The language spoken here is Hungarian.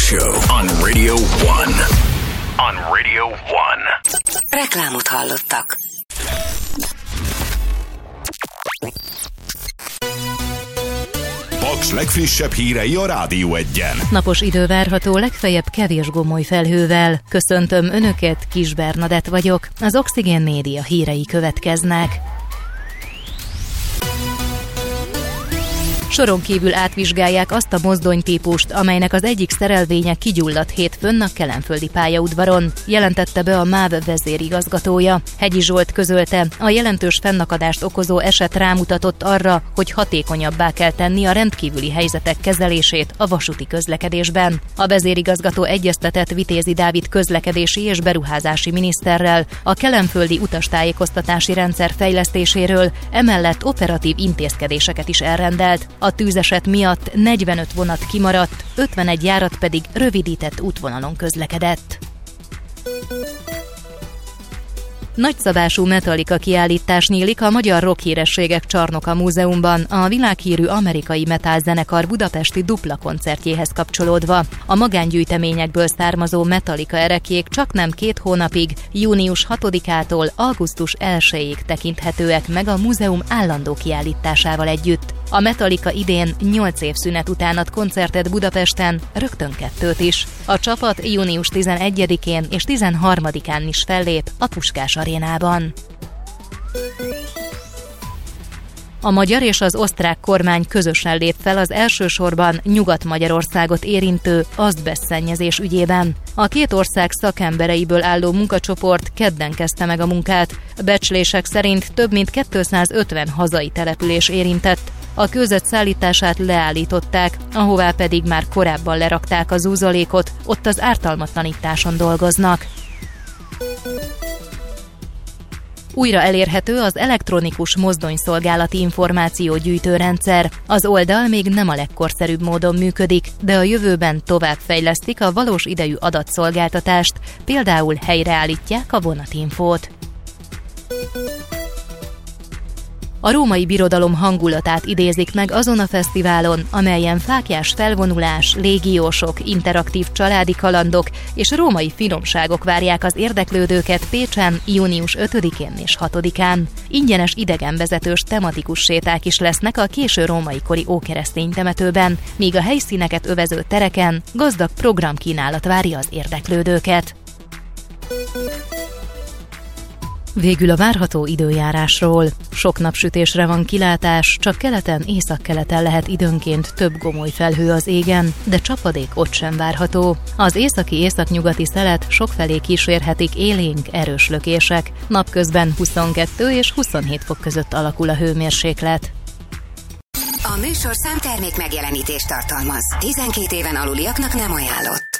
Show on Radio 1. On Radio 1. Reklámot hallottak. Paks legfrissebb hírei a Rádió 1-en. Napos idő várható, legfeljebb kevés gomoly felhővel. Köszöntöm Önöket, Kis Bernadett vagyok. Az Oxigén Média hírei következnek. Soron kívül átvizsgálják azt a mozdonytípust, amelynek az egyik szerelvénye kigyulladt hétfőn a kelenföldi pályaudvaron, jelentette be a MÁV vezérigazgatója. Hegyi Zsolt közölte, a jelentős fennakadást okozó eset rámutatott arra, hogy hatékonyabbá kell tenni a rendkívüli helyzetek kezelését a vasúti közlekedésben. A vezérigazgató egyeztetett Vitézi Dávid közlekedési és beruházási miniszterrel a kelenföldi utastájékoztatási rendszer fejlesztéséről, emellett operatív intézkedéseket is elrendelt. A tűzeset miatt 45 vonat kimaradt, 51 járat pedig rövidített útvonalon közlekedett. Nagyszabású Metallica kiállítás nyílik a Magyar Rock Hírességek Csarnoka Múzeumban a világhírű amerikai metal zenekar budapesti dupla koncertjéhez kapcsolódva. A magángyűjteményekből származó Metallica erekjék csaknem 2 hónapig, június 6-ától augusztus 1-ig tekinthetőek meg a múzeum állandó kiállításával együtt. A Metallica idén 8 év szünet után ad koncertet Budapesten, rögtön 2-t is. A csapat június 11-én és 13-án is fellép a Puskás Arénában. A magyar és az osztrák kormány közösen lép fel az elsősorban Nyugat-Magyarországot érintő azbesztszennyezés ügyében. A 2 ország szakembereiből álló munkacsoport kedden kezdte meg a munkát. Becslések szerint több mint 250 hazai település érintett. A kőzet szállítását leállították, ahová pedig már korábban lerakták a zúzalékot, ott az ártalmatlanításon dolgoznak. Újra elérhető az elektronikus mozdonyszolgálati információgyűjtő rendszer. Az oldal még nem a legkorszerűbb módon működik, de a jövőben továbbfejlesztik a valós idejű adatszolgáltatást, például helyreállítják a vonatinfót. A római birodalom hangulatát idézik meg azon a fesztiválon, amelyen fáklyás felvonulás, légiósok, interaktív családi kalandok és római finomságok várják az érdeklődőket Pécsen június 5-én és 6-án. Ingyenes idegenvezetős tematikus séták is lesznek a késő római kori ókeresztény temetőben, míg a helyszíneket övező tereken gazdag programkínálat várja az érdeklődőket. Végül a várható időjárásról. Sok napsütésre van kilátás, csak keleten, északkeleten lehet időnként több gomoly felhő az égen, de csapadék ott sem várható. Az északi-északnyugati szelet sokfelé kísérhetik élénk, erős lökések. Napközben 22 és 27 fok között alakul a hőmérséklet. A műsorszám termék megjelenítést tartalmaz. 12 éven aluliaknak nem ajánlott.